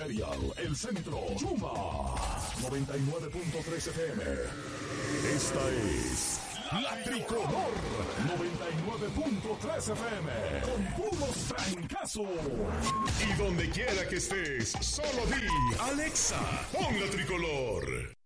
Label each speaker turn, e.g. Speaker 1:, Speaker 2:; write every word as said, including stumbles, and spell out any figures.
Speaker 1: Imperial, El Centro, Chuma, noventa y nueve punto tres F M. Esta es La Tricolor, noventa y nueve punto tres F M, con puros trancazos. Y donde quiera que estés, solo di, Alexa, pon La Tricolor.